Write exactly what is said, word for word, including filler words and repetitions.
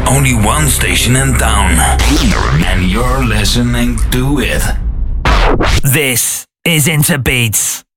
Only one station in town, and you're listening to it. This is Interbeats.